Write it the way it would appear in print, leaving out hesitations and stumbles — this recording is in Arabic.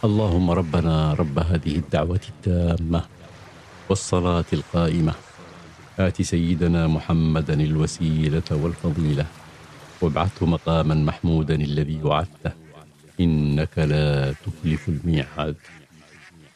اللهم ربنا رب هذه الدعوة التامة والصلاة القائمة آت سيدنا محمدا الوسيلة والفضيلة وابعثه مقاما محمودا الذي وعدته إنك لا تخلف الميعاد.